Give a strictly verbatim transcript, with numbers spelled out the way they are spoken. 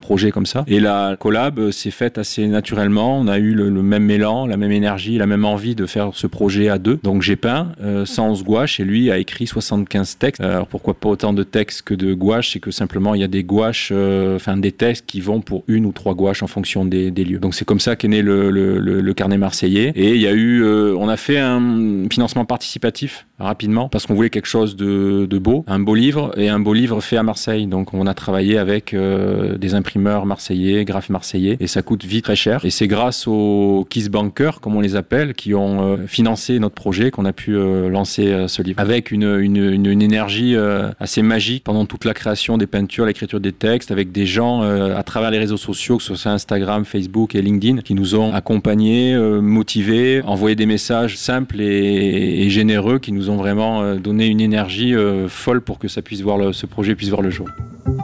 projet comme ça. Et la collab s'est faite assez naturellement. On a eu le, le même élan, la même énergie, la même envie de faire ce projet à deux. Donc j'ai peint euh, cent onze gouaches et lui a écrit soixante-quinze textes. Alors pourquoi pas autant de textes que de gouaches? C'est que simplement il y a des gouaches, enfin euh, des textes qui vont pour une ou trois gouaches en fonction des, des lieux. Donc c'est comme ça qu'est né le, le, le, le carnet marseillais. Et il y a eu, euh, on a fait un financement participatif rapidement parce qu'on voulait quelque chose de, de beau, un beau livre et un beau livre fait à Marseille. Donc on a travaillé avec euh, des imprimeurs marseillais, graphes marseillais et ça coûte vite très cher. Et c'est grâce aux Kiss Bankers, comme on les appelle, qui ont euh, financé notre projet qu'on a pu euh, lancer euh, ce livre avec une, une, une, une énergie euh, assez magique pendant toute la création des peintures, l'écriture des textes, avec des gens euh, à travers les réseaux sociaux, que ce soit Instagram, Facebook et LinkedIn, qui nous ont accompagnés, euh, motivés, envoyé des messages simples et, et généreux qui nous ont vraiment euh, donné une énergie euh, folle pour que ça puisse voir le, ce projet puisse voir le jour.